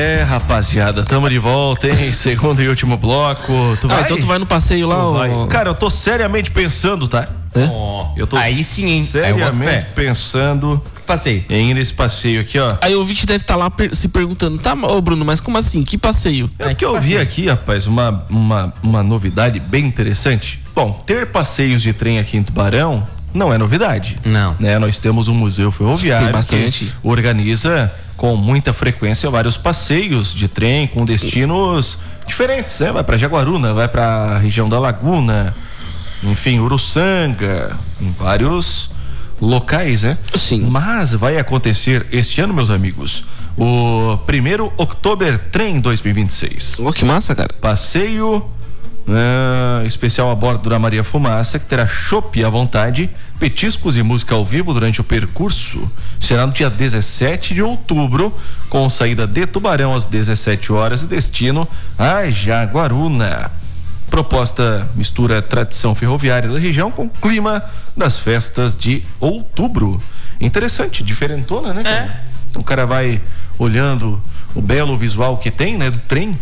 Rapaziada, tamo de volta, hein? Segundo e último bloco. Então tu vai no passeio lá, Cara, eu tô seriamente pensando, tá? Eu tô aí sim, hein? seriamente pensando passeio. em ir nesse passeio aqui, ó. Aí o ouvinte deve estar lá se perguntando, tá, ô Bruno, mas como assim? Que passeio? É que eu vi aqui, rapaz, uma novidade bem interessante. Bom, ter passeios de trem aqui em Tubarão não é novidade. Não. Né? Nós temos um museu ferroviário Tem bastante. que organiza com muita frequência vários passeios de trem com destinos diferentes, né? Vai para Jaguaruna, vai para a região da Laguna, enfim, Uruçanga, em vários locais, né? Sim. Mas vai acontecer este ano, meus amigos, o primeiro Oktober Trem 2026. Que massa, cara. Passeio especial a bordo da Maria Fumaça, que terá chopp à vontade, petiscos e música ao vivo durante o percurso. Será no dia 17 de outubro, com saída de Tubarão às 17 horas e destino a Jaguaruna. Proposta mistura tradição ferroviária da região com clima das festas de outubro. Interessante, diferentona, né, cara? Então o cara vai olhando o belo visual que tem, né, do trem.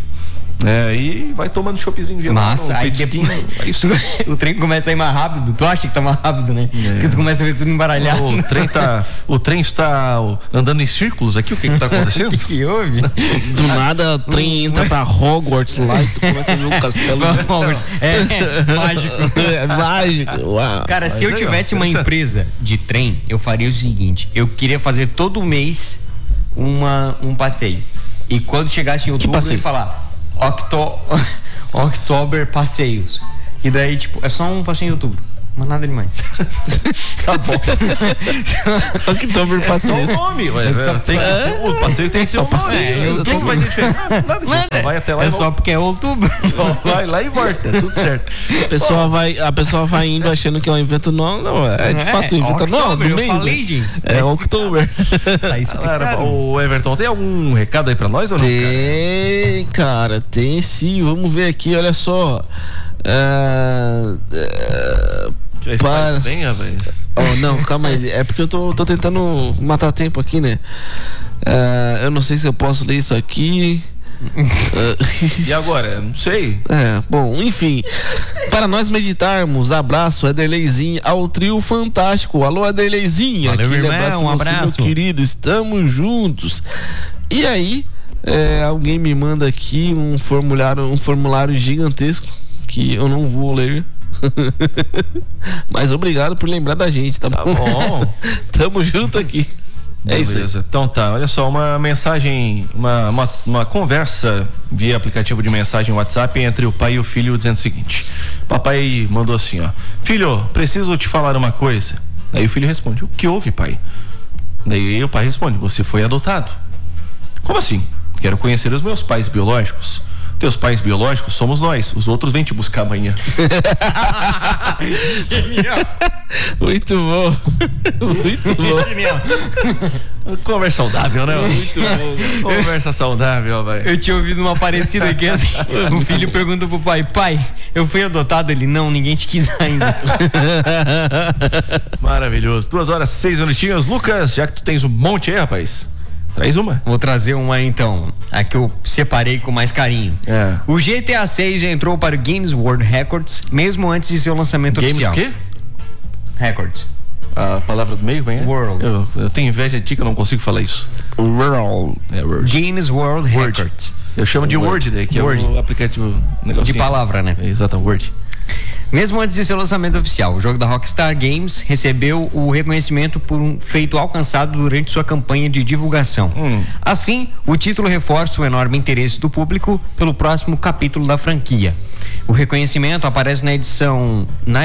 E vai tomando choppzinho gelado. Massa, aí depois o trem começa a ir mais rápido. Tu acha que tá mais rápido, né? Porque tu começa a ver tudo embaralhado. O trem está andando em círculos aqui. O que tá acontecendo? O que houve? Do nada o trem entra pra Hogwarts lá e tu começa a ver um castelo. Mágico. É mágico. Uau. Cara, se eu tivesse uma empresa de trem, eu faria o seguinte: eu queria fazer todo mês um passeio. E quando chegasse em outubro, eu ia falar Oktober Passeios. E daí, tipo, é só um passeio em outubro. Mas nada demais. Tá bom. Oktober Passeios. É só o nome, o passeio tem que ser um passeio. Outubro vai deixar nada disso. Só vai até lá e só porque é outubro. Só vai lá e volta, é tudo certo. A pessoa vai indo achando que é um evento novo. Não, é de fato um evento novo. Do mês, falei, gente. É Oktober. Galera, o Everton, tem algum recado aí pra nós ou não? Tem, cara, tem sim. Vamos ver aqui, olha só. Bem, rapaz. Não, calma aí. É porque eu tô tentando matar tempo aqui, né? Eu não sei se eu posso ler isso aqui. E agora? Não sei. Bom, enfim. Para nós meditarmos, abraço, Ederleizinho, ao trio fantástico. Alô, Ederleizinho. Valeu, irmão, um abraço. Meu querido, estamos juntos. E aí, alguém me manda aqui um formulário gigantesco que eu não vou ler. Mas obrigado por lembrar da gente, tá bom? Tamo junto aqui. Beleza. Isso aí. Então tá, olha só, uma mensagem, uma conversa via aplicativo de mensagem WhatsApp entre o pai e o filho, dizendo o seguinte: papai mandou assim, ó: filho, preciso te falar uma coisa. Aí o filho responde: o que houve, pai? Daí o pai responde: você foi adotado. Como assim? Quero conhecer os meus pais biológicos. Teus pais biológicos somos nós, os outros vêm te buscar amanhã. Genial. Muito bom. Muito bom. Genial. Conversa saudável, né? Muito bom. Conversa saudável, velho. Eu tinha ouvido uma parecida aqui assim. O filho pergunta pro pai: pai, eu fui adotado? Ele: não, ninguém te quis ainda. Maravilhoso. 2h06. Lucas, já que tu tens um monte aí, rapaz, traz uma. Vou trazer uma aí, então. A que eu separei com mais carinho. O GTA 6 já entrou para o Guinness World Records, mesmo antes de seu lançamento oficial. Games o quê? Records. A palavra do meio, vem? World. Eu tenho inveja de ti que eu não consigo falar isso. World. Word. Guinness World Records. Eu chamo de Word, daí, que Word. é o aplicativo negocinho. De palavra, né? Exato, Word. Mesmo antes de seu lançamento oficial, o jogo da Rockstar Games recebeu o reconhecimento por um feito alcançado durante sua campanha de divulgação. Assim, o título reforça o enorme interesse do público pelo próximo capítulo da franquia. O reconhecimento aparece edição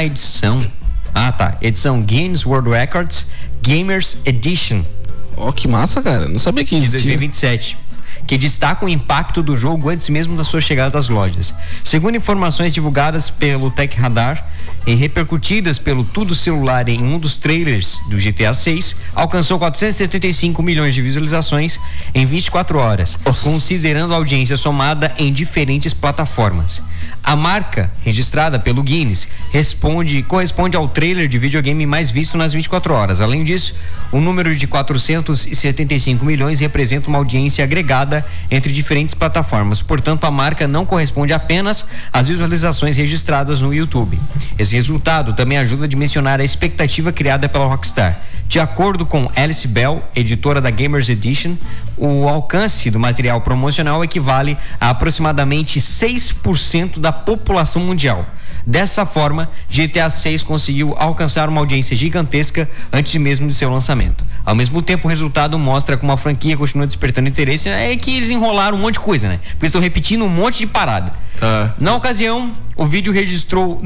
Guinness World Records Gamers Edition. Que massa, cara. Não sabia que de existia. 2027. Que destaca o impacto do jogo antes mesmo da sua chegada às lojas. Segundo informações divulgadas pelo Tech Radar, e repercutidas pelo Tudo Celular em um dos trailers do GTA 6, alcançou 475 milhões de visualizações em 24 horas, considerando a audiência somada em diferentes plataformas. A marca, registrada pelo Guinness, corresponde ao trailer de videogame mais visto nas 24 horas. Além disso, o número de 475 milhões representa uma audiência agregada entre diferentes plataformas. Portanto, a marca não corresponde apenas às visualizações registradas no YouTube. Esse resultado também ajuda a dimensionar a expectativa criada pela Rockstar. De acordo com Alice Bell, editora da Gamers Edition, o alcance do material promocional equivale a aproximadamente 6% da população mundial. Dessa forma, GTA 6 conseguiu alcançar uma audiência gigantesca antes mesmo de seu lançamento. Ao mesmo tempo, o resultado mostra como a franquia continua despertando interesse. É que eles enrolaram um monte de coisa, né? Porque estão repetindo um monte de parada. Na ocasião, o vídeo registrou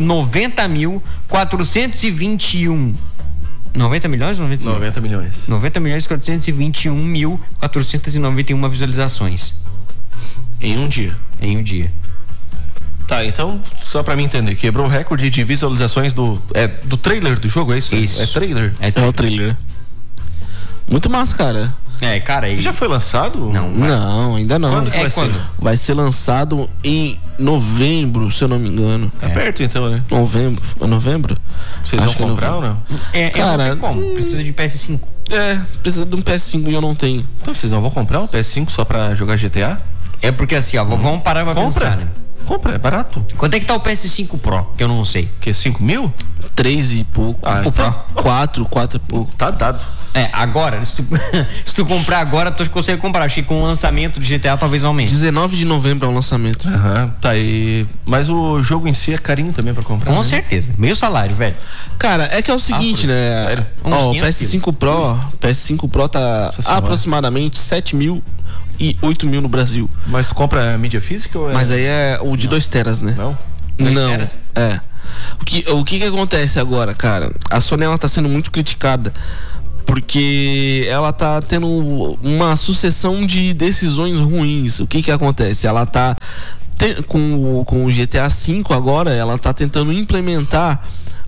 90.421 90 milhões? 90 milhões. 90 milhões 421.491 visualizações. Em um dia. Tá, então, só pra mim entender, quebrou o recorde de visualizações do trailer do jogo, é isso? Isso. É trailer? É o trailer. Muito massa, cara. Cara, Já foi lançado? Não, ainda não. Quando que vai ser? Vai ser lançado em novembro, se eu não me engano. É perto então, né? Novembro. É novembro? Vocês vão comprar ou não? Cara, como? Precisa de PS5. Precisa de um PS5 e eu não tenho. Então vocês não vão comprar um PS5 só pra jogar GTA? É porque assim, ó, vamos parar pra pensar, né? Compra, é barato. Quanto é que tá o PS5 Pro? Que eu não sei. Que 5 mil? 3 e pouco. O Pro? 4 e pouco. Tá dado. Agora, se tu comprar agora, tu consegue comprar. Acho que com o lançamento do GTA talvez aumente. 19 de novembro é o lançamento. Tá aí. Mas o jogo em si é carinho também pra comprar. Com certeza. Meio salário, velho. Cara, é que é o seguinte, né? Sério? Ó, o PS5 Pro tá aproximadamente 7 mil e 8 mil no Brasil. Mas tu compra mídia física ou é? Mas aí é o de 2 teras, né? Não? Não, O que acontece agora, cara? A Sony, ela tá sendo muito criticada porque ela tá tendo uma sucessão de decisões ruins. O que acontece? Ela tá com o GTA V agora, ela tá tentando implementar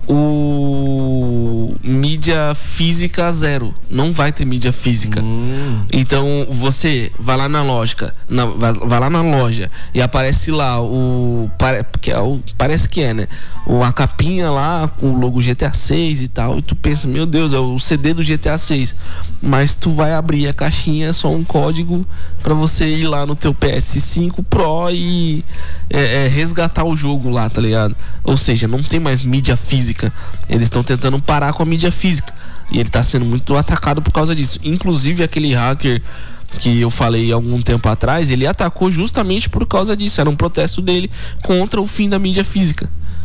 o mídia física 0. Não vai ter mídia física. Então você vai lá na loja, vai lá na loja e aparece lá parece que é, né? A capinha lá com o logo GTA 6 e tal, e tu pensa, meu Deus, é o CD do GTA 6. Mas tu vai abrir a caixinha, é só um código pra você ir lá no teu PS5 Pro e resgatar o jogo lá, tá ligado? Ou seja, não tem mais mídia física. Eles estão tentando parar com a mídia física e ele tá sendo muito atacado por causa disso. Inclusive aquele hacker que eu falei algum tempo atrás, ele atacou justamente por causa disso. Era um protesto dele contra o fim da mídia física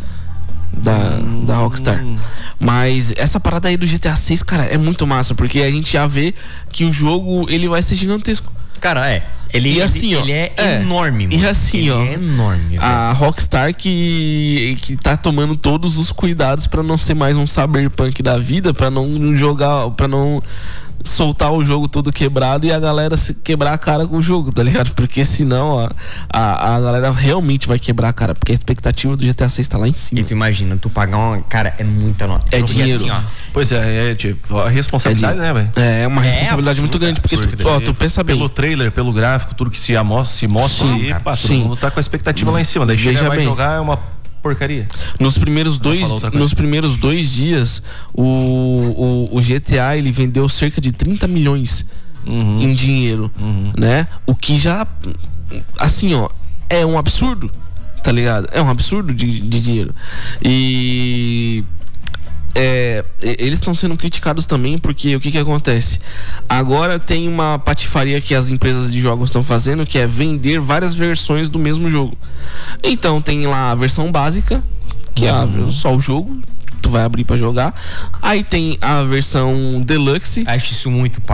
da Rockstar. Mas essa parada aí do GTA 6, cara, é muito massa, porque a gente já vê que o jogo ele vai ser gigantesco. Cara, ele é enorme, mano. E assim, ele ó, é enorme, a Rockstar que tá tomando todos os cuidados pra não ser mais um Cyberpunk da vida, pra não jogar, pra não soltar o jogo todo quebrado e a galera se quebrar a cara com o jogo, tá ligado? Porque senão, ó, a galera realmente vai quebrar a cara, porque a expectativa do GTA 6 tá lá em cima. E tu imagina, tu pagar uma... Cara, é muita nota. É dinheiro. Assim, ó, pois tipo, a responsabilidade, né, velho? É uma responsabilidade muito grande, porque tu pensa bem. Pelo trailer, pelo gráfico, tudo que se mostra aí, todo mundo tá com a expectativa lá em cima. Daí chega, vai jogar, é uma porcaria. Nos primeiros 2 dias, o GTA ele vendeu cerca de 30 milhões em dinheiro, né? O que já, assim, ó, é um absurdo, tá ligado? É um absurdo de dinheiro. E eles estão sendo criticados também porque o que acontece? Agora tem uma patifaria que as empresas de jogos estão fazendo, que é vender várias versões do mesmo jogo. Então tem lá a versão básica, que é só o jogo, tu vai abrir pra jogar. Aí tem a versão Deluxe. Acho isso muito paia.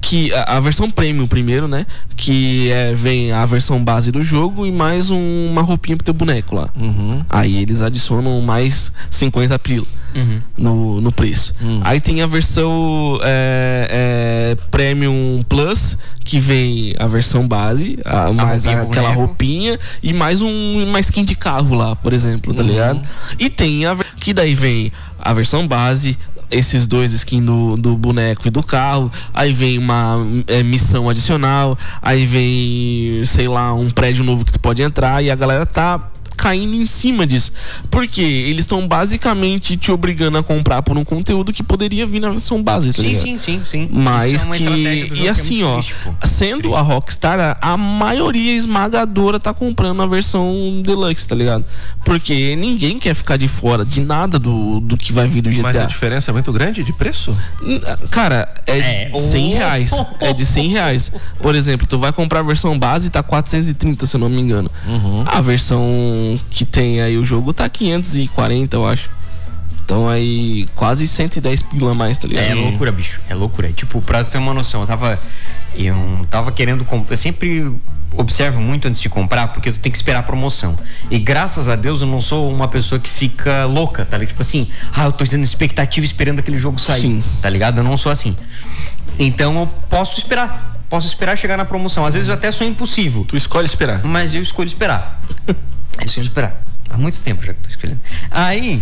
que a versão premium primeiro, né? Que vem a versão base do jogo e mais uma roupinha pro teu boneco lá. Aí eles adicionam mais 50 pila no preço. Aí tem a versão Premium Plus, que vem a versão base, mais aquela roupinha e mais uma skin de carro lá, por exemplo, tá ligado? E tem que daí vem a versão base, esses dois skins do boneco e do carro, aí vem uma missão adicional, aí vem, sei lá, um prédio novo que tu pode entrar, e a galera tá caindo em cima disso, porque eles estão basicamente te obrigando a comprar por um conteúdo que poderia vir na versão base, tá ligado? Sim. Mas e assim, ó, sendo a Rockstar, a maioria esmagadora tá comprando a versão Deluxe, tá ligado? Porque ninguém quer ficar de fora de nada do que vai vir do GTA. Mas a diferença é muito grande de preço? Cara, é de 100 reais. É de 100 reais. Por exemplo, tu vai comprar a versão base, tá 430, se eu não me engano. A versão que tem aí o jogo tá 540, eu acho. Então aí quase 110 pila a mais, tá ligado? É loucura, bicho. É loucura. Tipo, pra tu ter uma noção, eu tava querendo comprar. Eu sempre observo muito antes de comprar, porque tu tem que esperar a promoção. E graças a Deus eu não sou uma pessoa que fica louca, tá ligado? Tipo assim, eu tô tendo expectativa esperando aquele jogo sair. Sim. Tá ligado? Eu não sou assim. Então eu posso esperar chegar na promoção. Às vezes até sou impossível. Tu escolhe esperar. Mas eu escolho esperar. Há muito tempo já que tô escolhendo. Aí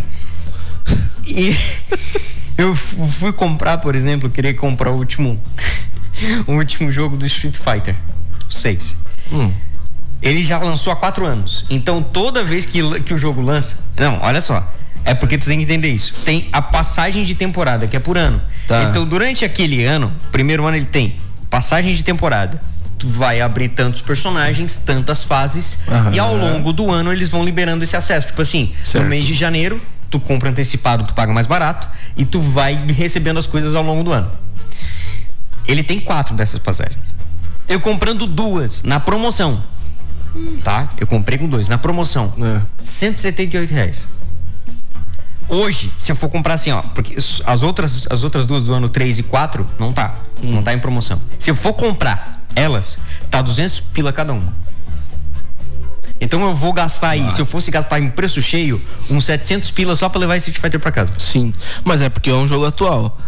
eu fui comprar, por exemplo, eu queria comprar o último jogo do Street Fighter 6. Ele já lançou há 4 anos. Então toda vez que o jogo lança, não, olha só, é porque tu tem que entender isso. Tem a passagem de temporada, que é por ano. Tá. Então durante aquele ano, primeiro ano ele tem passagem de temporada. Tu vai abrir tantos personagens, tantas fases, e ao longo do ano eles vão liberando esse acesso. Tipo assim, certo. No mês de janeiro, tu compra antecipado, tu paga mais barato, e tu vai recebendo as coisas ao longo do ano. Ele tem 4 dessas passagens. Eu comprando 2 na promoção, tá? Eu comprei com 2 na promoção, R$178. Hoje, se eu for comprar assim, ó, porque as outras 2 do ano 3 e 4 não tá em promoção. Se eu for comprar elas, tá 200 pila cada uma. Então eu vou gastar aí, se eu fosse gastar em preço cheio, uns 700 pila só pra levar esse Street Fighter pra casa. Sim, mas é porque é um jogo atual.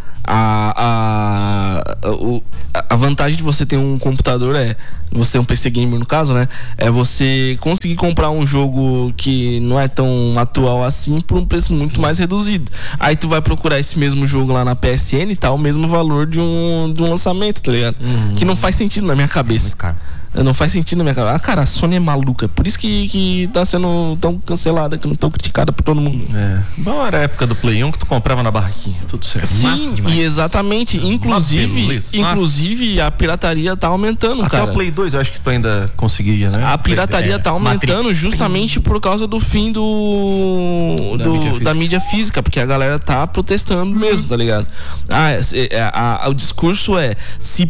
A vantagem de você ter um computador você ter um PC gamer no caso, né? É você conseguir comprar um jogo que não é tão atual assim por um preço muito mais reduzido. Aí tu vai procurar esse mesmo jogo lá na PSN e tá o mesmo valor de um lançamento, tá ligado? Que não faz sentido na minha cabeça. Não faz sentido na minha cabeça. Cara, a Sony é maluca. Por isso que tá sendo tão cancelada, que não tão criticada por todo mundo. Bom, era a época do Play 1 que tu comprava na barraquinha. Tudo certo. Sim, e exatamente. Inclusive a pirataria tá aumentando, até cara. Até o Play 2 eu acho que tu ainda conseguiria, né? A pirataria tá aumentando Matrix. Justamente por causa do fim da mídia física, porque a galera tá protestando mesmo, tá ligado? O discurso é se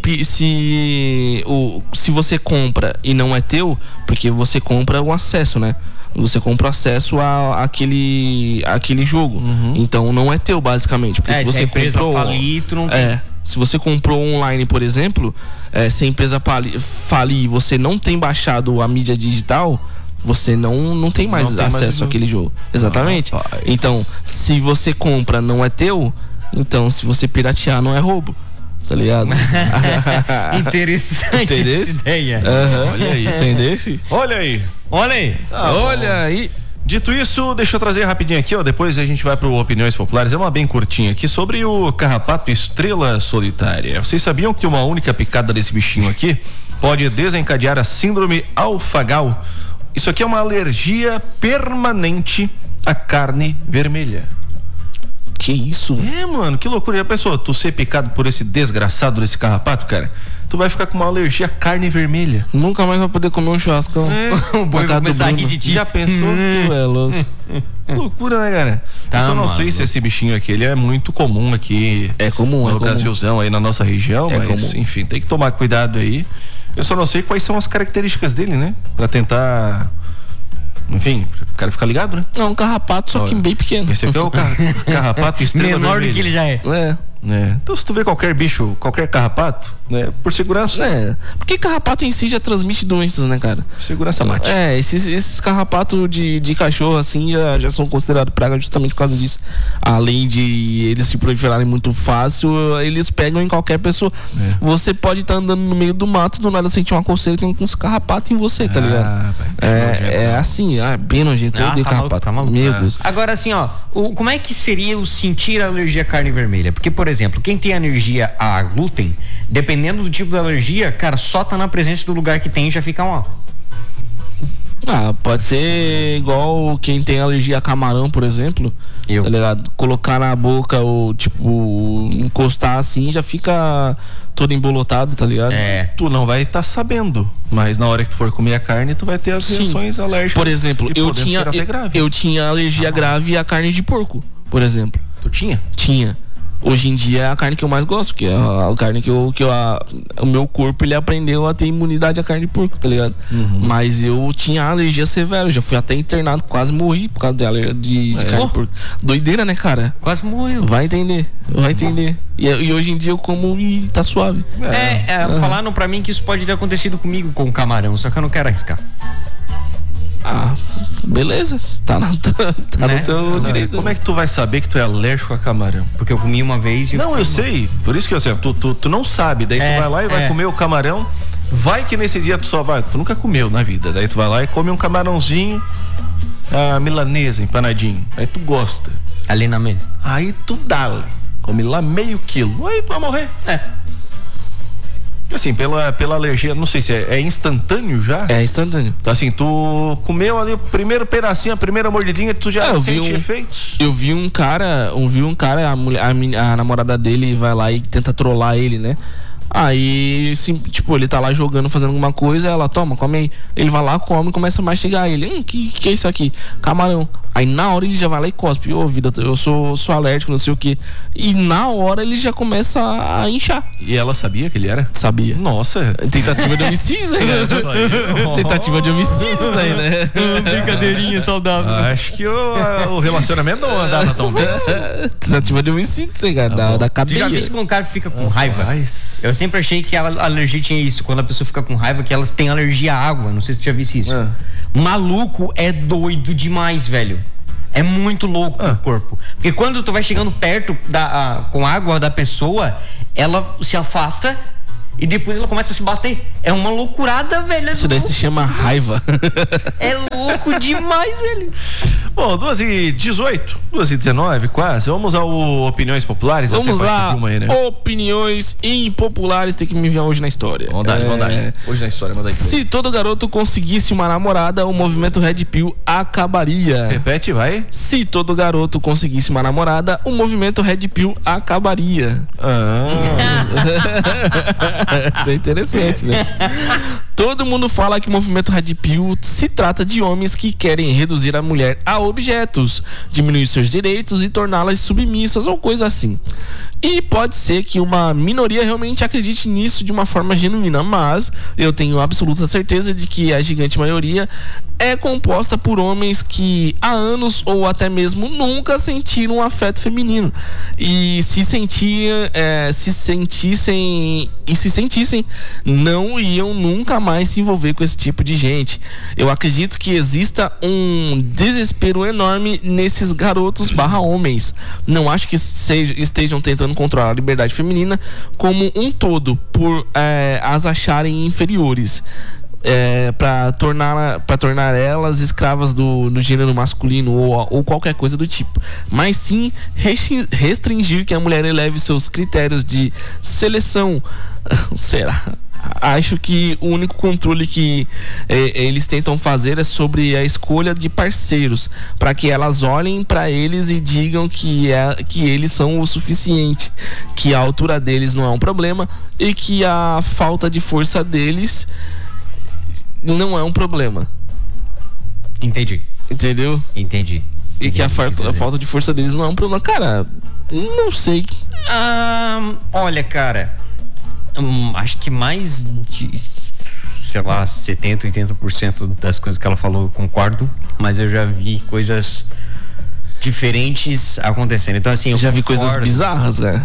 você compra e não é teu, porque você compra o acesso, né? Você compra acesso àquele jogo. Então não é teu, basicamente. Porque se você comprou. Falir, tu não tem. Se você comprou online, por exemplo, se a empresa falir e você não tem baixado a mídia digital, você não tem mais acesso àquele jogo. Exatamente. Então, se você compra, não é teu, então se você piratear, não é roubo. Tá ligado? Interessante essa ideia. Olha aí, entendesse? Olha aí. Dito isso, deixa eu trazer rapidinho aqui, ó. Depois a gente vai pro Opiniões Populares. É uma bem curtinha aqui sobre o carrapato estrela solitária. Vocês sabiam que uma única picada desse bichinho aqui pode desencadear a síndrome alfagal? Isso aqui é uma alergia permanente à carne vermelha. Que isso? Mano, que loucura. Já pensou, tu ser picado por esse desgraçado desse carrapato, cara? Tu vai ficar com uma alergia à carne vermelha. Nunca mais vai poder comer um churrascão. O boi vai começar a rir de ti. Já pensou? Tu é louco. Loucura, né, cara? Eu só não sei se esse bichinho aqui, ele é muito comum aqui. É comum, no Brasilzão, aí na nossa região, mas comum. Enfim, tem que tomar cuidado aí. Eu só não sei quais são as características dele, né? Pra tentar... Enfim, o cara fica ligado, né? É um carrapato, só que bem pequeno. Esse aqui é o carrapato estrela menor vermelha. do que ele já é. né? Então se tu vê qualquer bicho, qualquer carrapato, né? Por segurança. Porque carrapato em si já transmite doenças, né, cara? Segurança mate. Esses carrapatos de cachorro, assim, já são considerados praga justamente por causa disso. Além de eles se proliferarem muito fácil, eles pegam em qualquer pessoa. Você pode estar andando no meio do mato, do nada sentir uma coceira e tem uns carrapatos em você, tá ligado? Assim, bem nojento. Eu odeio carrapato. Tá maluco. Meu Deus. Agora, assim, ó, como é que seria o sentir a alergia à carne vermelha? Porque, por exemplo, quem tem alergia a glúten, dependendo do tipo da alergia, cara, só tá na presença do lugar que tem e já fica pode ser igual quem tem alergia a camarão, por exemplo. Tá ligado? Colocar na boca ou, tipo, encostar assim, já fica todo embolotado, tá ligado? Tu não vai estar sabendo, mas na hora que tu for comer a carne, tu vai ter as reações alérgicas. Por exemplo, eu tinha alergia grave à carne de porco, por exemplo. Tu tinha? Tinha. Hoje em dia é a carne que eu mais gosto, que é a carne que o meu corpo ele aprendeu a ter imunidade à carne de porco, tá ligado? Mas eu tinha alergia severa, já fui até internado, quase morri por causa de alergia de carne de porco. Doideira, né, cara? Quase morreu. Vai entender. E hoje em dia eu como e tá suave. Falaram pra mim que isso pode ter acontecido comigo com o camarão, só que eu não quero arriscar. Beleza, tá no teu direito. Como é que tu vai saber que tu é alérgico a camarão? Porque eu comi uma vez e eu sei, por isso que eu sei, tu não sabe, daí tu vai lá e vai comer o camarão, vai que nesse dia tu nunca comeu na vida, daí tu vai lá e come um camarãozinho, a milanesa, empanadinho, aí tu gosta. Ali na mesa. Aí tu come lá meio quilo, aí tu vai morrer. Assim, pela alergia, não sei se é instantâneo já? É instantâneo. Então assim, tu comeu ali o primeiro pedacinho, a primeira mordidinha, tu já sente efeitos? Eu vi um cara, a namorada dele vai lá e tenta trollar ele, né? Aí, tipo, ele tá lá jogando, fazendo alguma coisa, ela, toma, come aí. Ele vai lá, come, começa a mastigar ele. Que é isso aqui? Camarão. Aí na hora ele já vai lá e cospe. Vida, eu sou alérgico, não sei o que. E na hora ele já começa a inchar. E ela sabia que ele era? Sabia. Nossa. Tentativa de homicídio isso aí, né? Tentativa de homicídio isso aí, né? Brincadeirinha saudável. Acho que o relacionamento não andava tão bem. Tentativa de homicídio isso aí, cara, da cadeia. Tu já viu quando o cara fica com raiva? Eu sempre achei que a alergia tinha isso. Quando a pessoa fica com raiva, que ela tem alergia à água. Não sei se tu já viu isso. Maluco é doido demais, velho. É muito louco o corpo. Porque quando tu vai chegando perto com a água da pessoa, ela se afasta e depois ela começa a se bater. É uma loucurada, velho. Isso daí se chama raiva. É louco demais, velho. Bom, 2h18, 2h19 quase. Vamos ao Opiniões Populares. Vamos lá, aí, né? Opiniões impopulares. Tem que me enviar hoje na história. Vamos dar. Hoje na história, manda aí. Se todo garoto conseguisse uma namorada, o movimento Red Pill acabaria. Repete, vai. Se todo garoto conseguisse uma namorada, o movimento Red Pill acabaria. Isso é interessante, né? Todo mundo fala que o movimento Red Pill se trata de homens que querem reduzir a mulher a objetos, diminuir seus direitos e torná-las submissas ou coisa assim. E pode ser que uma minoria realmente acredite nisso de uma forma genuína, mas eu tenho absoluta certeza de que a gigante maioria é composta por homens que há anos ou até mesmo nunca sentiram um afeto feminino e se sentissem não iam nunca mais se envolver com esse tipo de gente. Eu acredito que exista um desespero enorme nesses garotos /homens. Não acho que estejam tentando controlar a liberdade feminina como um todo por as acharem inferiores. Para tornar elas escravas do gênero masculino ou qualquer coisa do tipo, mas sim restringir que a mulher eleve seus critérios de seleção. Será? Acho que o único controle que eles tentam fazer é sobre a escolha de parceiros, para que elas olhem para eles e digam que eles são o suficiente, que a altura deles não é um problema e que a falta de força deles não é um problema. Entendi. Entendeu? Entendi. E que a falta de força deles não é um problema. Cara, não sei. Olha, cara, acho que mais de, sei lá, 70%, 80% das coisas que ela falou eu concordo, mas eu já vi coisas diferentes acontecendo. Então, assim, eu já vi coisas bizarras, né?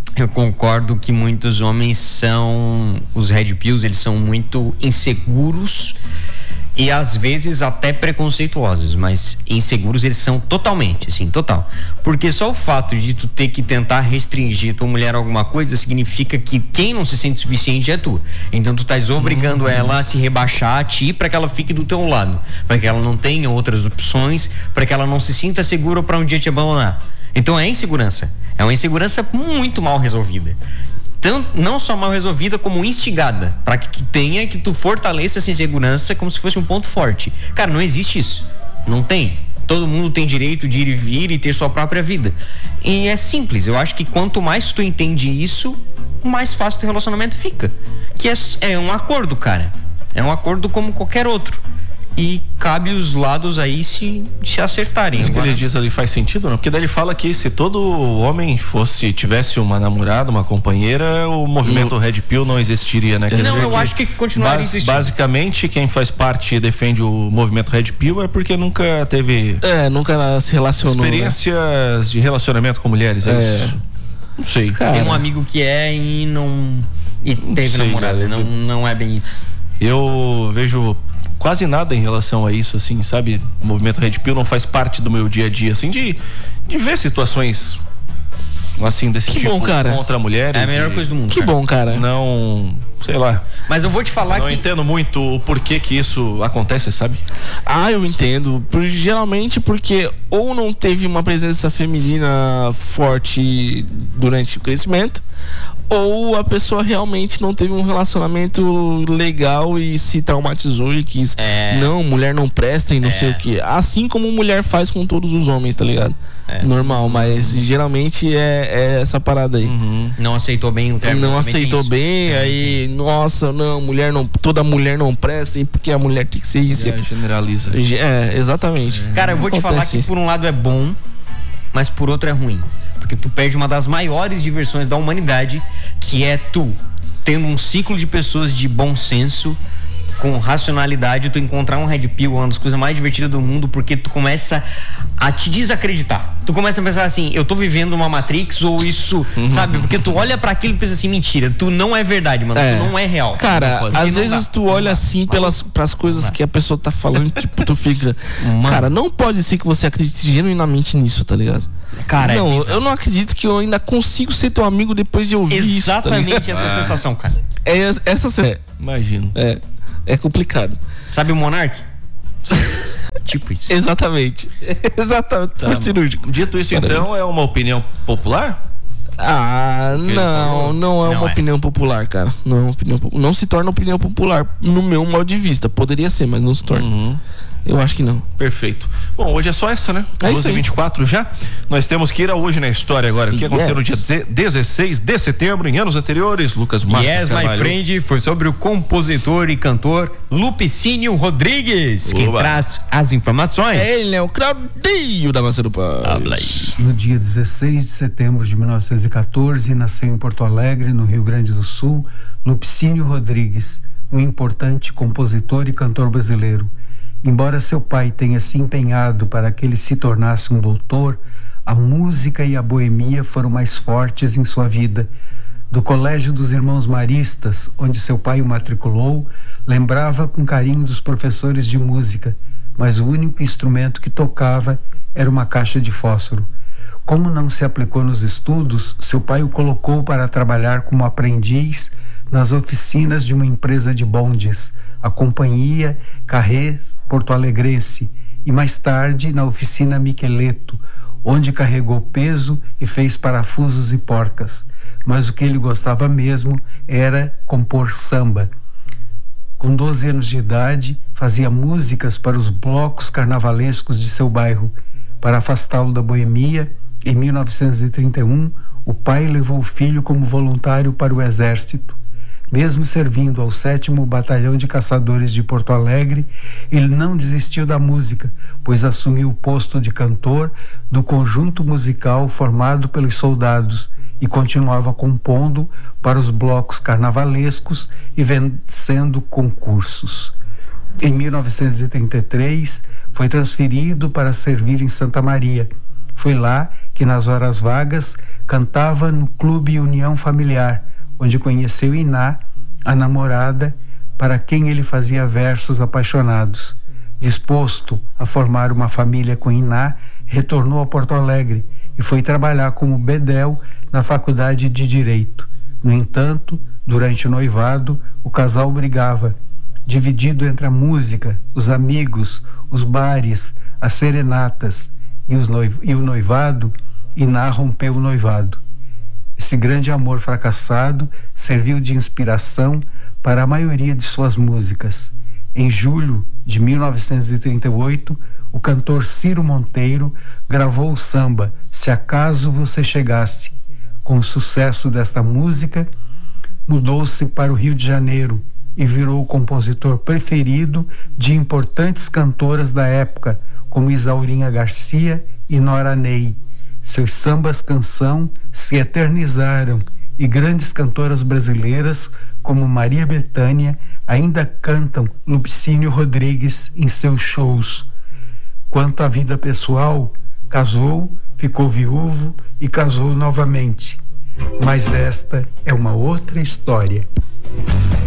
Eu concordo que muitos homens os Red Pills, eles são muito inseguros e às vezes até preconceituosos, mas inseguros eles são totalmente, assim, total. Porque só o fato de tu ter que tentar restringir tua mulher a alguma coisa significa que quem não se sente suficiente é tu. Então tu estás obrigando ela a se rebaixar a ti para que ela fique do teu lado, para que ela não tenha outras opções, para que ela não se sinta segura para um dia te abandonar. Então é insegurança. É uma insegurança muito mal resolvida. Não só mal resolvida, como instigada, para que tu fortaleça essa insegurança como se fosse um ponto forte. Cara, não existe isso. Não tem. Todo mundo tem direito de ir e vir e ter sua própria vida. E é simples. Eu acho que quanto mais tu entende isso, mais fácil teu relacionamento fica. Que é um acordo, cara. É um acordo como qualquer outro. E cabe os lados aí se acertarem. Isso que ele diz ali faz sentido, não? Porque daí ele fala que se todo homem tivesse uma namorada, uma companheira, o movimento Red Pill não existiria, né? Não, eu acho que continuaria existindo. Basicamente, quem faz parte e defende o movimento Red Pill é porque nunca teve... nunca se relacionou, experiências de relacionamento com mulheres, é isso? Não sei. Cara, tem um amigo que e não... E teve namorada, não é bem isso. Eu vejo... quase nada em relação a isso, assim, sabe? O movimento Red Pill não faz parte do meu dia a dia, assim, de ver situações assim, desse que tipo bom, cara. Contra mulheres. É a melhor coisa do mundo. Que bom, cara. Não, sei lá. Mas eu vou te falar não entendo muito o porquê que isso acontece, sabe? Eu entendo. Geralmente porque ou não teve uma presença feminina forte durante o crescimento, ou a pessoa realmente não teve um relacionamento legal e se traumatizou e quis. Não, mulher não presta e não sei o que. Assim como mulher faz com todos os homens, tá ligado? Normal, mas geralmente é essa parada aí. Não aceitou bem o termo. Não aceitou bem, aí, nossa, não, toda mulher não presta, porque a mulher tem que ser isso. Generaliza. Exatamente. Cara, eu vou te falar que por um lado é bom, mas por outro é ruim. Porque tu perde uma das maiores diversões da humanidade, que é tu tendo um ciclo de pessoas de bom senso, com racionalidade, tu encontrar um Red Pill, uma das coisas mais divertidas do mundo, porque tu começa a te desacreditar. Tu começa a pensar assim, eu tô vivendo uma Matrix ou isso, sabe? Porque tu olha pra aquilo e pensa assim, mentira, tu não é verdade, mano, tu não é real. Cara, às vezes tu olha assim pras coisas que a pessoa tá falando, tipo, tu fica, cara, não pode ser que você acredite genuinamente nisso, tá ligado? Cara, não, eu não acredito que eu ainda consigo ser teu amigo depois de ouvir isso. Exatamente essa sensação, cara. Imagino. É complicado. Sabe o Monark? Tipo isso. Exatamente. Exatamente. Tá, cirúrgico. Dito isso, então, é uma opinião popular? Não é uma opinião popular, cara. Não se torna opinião popular no meu modo de vista. Poderia ser, mas não se torna. Eu acho que não. Perfeito. Bom, hoje é só essa, né? 12h24 já. Nós temos que ir a hoje na história agora. O que aconteceu no dia 16 de setembro, em anos anteriores, Lucas Marques. Yes, my friend, foi sobre o compositor e cantor Lupicínio Rodrigues, quem traz as informações. Ele é o Claudinho da Macedo Paz. No dia 16 de setembro de 1914, nasceu em Porto Alegre, no Rio Grande do Sul, Lupicínio Rodrigues, um importante compositor e cantor brasileiro. Embora seu pai tenha se empenhado para que ele se tornasse um doutor, a música e a boemia foram mais fortes em sua vida. Do Colégio dos Irmãos Maristas, onde seu pai o matriculou, lembrava com carinho dos professores de música, mas o único instrumento que tocava era uma caixa de fósforo. Como não se aplicou nos estudos, seu pai o colocou para trabalhar como aprendiz nas oficinas de uma empresa de bondes, a Companhia Carrés Porto Alegrense, e mais tarde na oficina Miqueleto, onde carregou peso e fez parafusos e porcas. Mas o que ele gostava mesmo era compor samba. Com 12 anos de idade, fazia músicas para os blocos carnavalescos de seu bairro. Para afastá-lo da boemia, em 1931, o pai levou o filho como voluntário para o exército. Mesmo servindo ao 7º Batalhão de Caçadores de Porto Alegre, ele não desistiu da música, pois assumiu o posto de cantor do conjunto musical formado pelos soldados e continuava compondo para os blocos carnavalescos e vencendo concursos. Em 1933, foi transferido para servir em Santa Maria. Foi lá que, nas horas vagas, cantava no Clube União Familiar, onde conheceu Iná, a namorada, para quem ele fazia versos apaixonados. Disposto a formar uma família com Iná, retornou a Porto Alegre e foi trabalhar como bedel na Faculdade de Direito. No entanto, durante o noivado, o casal brigava, dividido entre a música, os amigos, os bares, as serenatas e o noivado. Iná rompeu o noivado. Esse grande amor fracassado serviu de inspiração para a maioria de suas músicas. Em julho de 1938, o cantor Ciro Monteiro gravou o samba Se Acaso Você Chegasse. Com o sucesso desta música, mudou-se para o Rio de Janeiro e virou o compositor preferido de importantes cantoras da época, como Isaurinha Garcia e Nora Ney. Seus sambas-canção se eternizaram e grandes cantoras brasileiras como Maria Bethânia ainda cantam Lupicínio Rodrigues em seus shows. Quanto à vida pessoal, casou, ficou viúvo e casou novamente. Mas esta é uma outra história.